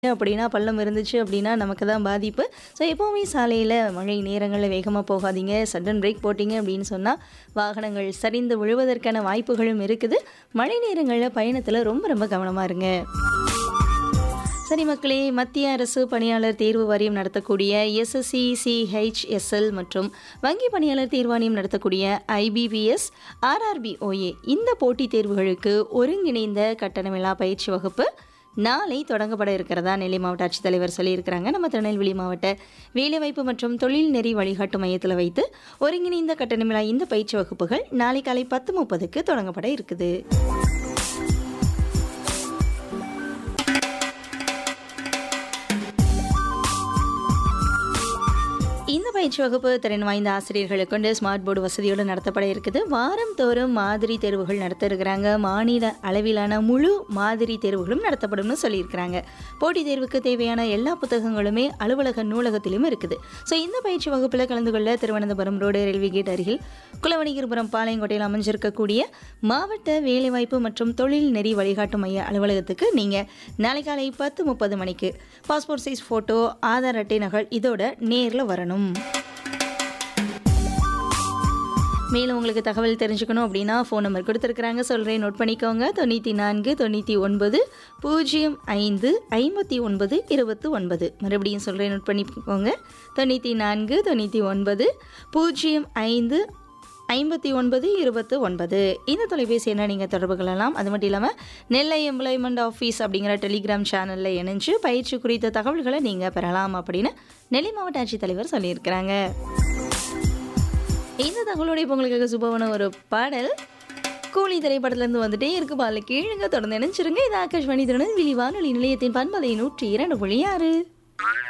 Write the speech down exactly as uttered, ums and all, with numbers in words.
அப்படின்னா பள்ளம் இருந்துச்சு அப்படின்னா நமக்கு தான் பாதிப்பு. ஸோ எப்போவுமே சாலையில மழை நேரங்கள்ல வேகமா போகாதீங்க. சடன் பிரேக் போட்டீங்க அப்படின்னு சொன்னா, வாகனங்கள் சரிந்து விழுவதற்கான வாய்ப்புகளும் இருக்குது. மழை நேரங்கள்ல பயணத்துல ரொம்ப ரொம்ப கவனமா இருங்க. சரி மக்களே, மத்திய அரசு பணியாளர் தேர்வு வாரியம் நடத்தக்கூடிய எஸ்எஸ்சி, சிஹெச்எஸ்எல் மற்றும் வங்கி பணியாளர் தேர்வாணையம் நடத்தக்கூடிய ஐபிபிஎஸ், ஆர்ஆர்பி, ஓஏ இந்த போட்டித் தேர்வுகளுக்கு ஒருங்கிணைந்த கட்டணமில்லா பயிற்சி வகுப்பு நாளை தொடங்கப்பட இருக்கிறதா நெல்லை மாவட்ட ஆட்சித்தலைவர் சொல்லியிருக்கிறாங்க. நம்ம திருநெல்வேலி மாவட்ட வேலைவாய்ப்பு மற்றும் தொழில் நெறி வழிகாட்டு மையத்தில் வைத்து ஒருங்கிணைந்த கட்டணமில்லா இந்த பயிற்சி வகுப்புகள் நாளை காலை பத்து முப்பதுக்கு தொடங்கப்பட இருக்குது. இந்த பயிற்சி வகுப்பு திறன் வாய்ந்த ஆசிரியர்களை கொண்டு ஸ்மார்ட் போர்டு வசதியோடு நடத்தப்பட இருக்குது. வாரம் தோறும் மாதிரி தேர்வுகள் நடத்த இருக்கிறாங்க. மாநில அளவிலான முழு மாதிரி தேர்வுகளும் நடத்தப்படும்னு சொல்லியிருக்கிறாங்க. போட்டித் தேர்வுக்கு தேவையான எல்லா புத்தகங்களுமே அலுவலக நூலகத்திலும் இருக்குது. ஸோ இந்த பயிற்சி வகுப்பில் கலந்து கொள்ள திருவனந்தபுரம் ரோடு ரயில்வே கேட் அருகில் குலவணிகர்புரம் பாளையங்கோட்டையில் அமைஞ்சிருக்கக்கூடிய மாவட்ட வேலைவாய்ப்பு மற்றும் தொழில் நெறி வழிகாட்டு மைய அலுவலகத்துக்கு நீங்கள் நாளை காலை பத்து முப்பது மணிக்கு பாஸ்போர்ட் சைஸ் ஃபோட்டோ, ஆதார் அட்டை நகல் இதோட நேரில் வரணும். மேலும் உங்களுக்கு தகவல் தெரிஞ்சுக்கணும் அப்படின்னா ஃபோன் நம்பர் கொடுத்துருக்குறாங்க, சொல்கிறேன், நோட் பண்ணிக்கோங்க. தொண்ணூற்றி நான்கு தொண்ணூற்றி ஒன்பது பூஜ்ஜியம் ஐந்து ஐம்பத்தி ஒன்பது இருபத்தி ஒன்பது. மறுபடியும் சொல்கிறேன், நோட் பண்ணிக்கோங்க. தொண்ணூற்றி நான்கு தொண்ணூற்றி ஒன்பது பூஜ்ஜியம் ஐந்து ஐம்பத்தி ஒன்பது இருபத்தி ஒன்பது. இந்த தொலைபேசி என்ன நீங்கள் தொடர்பு கொள்ளலாம். அது மட்டும் இல்லாமல் நெல்லை எம்ப்ளாய்மெண்ட் ஆஃபீஸ் அப்படிங்கிற டெலிகிராம் சேனலில் இணைஞ்சு பயிற்சி குறித்த தகவல்களை நீங்கள் பெறலாம் அப்படின்னு நெல்லை மாவட்ட ஆட்சித்தலைவர் சொல்லியிருக்கிறாங்க. இந்த தகவலோட இப்போ உங்களுக்காக சுபமான ஒரு பாடல் கூலி திரைப்படத்துலேருந்து வந்துட்டே இருக்கு. பால கீழுங்க தொடர்ந்து நினைச்சிருங்க. இது ஆகாஷ்வாணி திருநெல்வேலி வானொலி நிலையத்தின் பண்பலை நூற்றி இரண்டு புள்ளி ஆறு.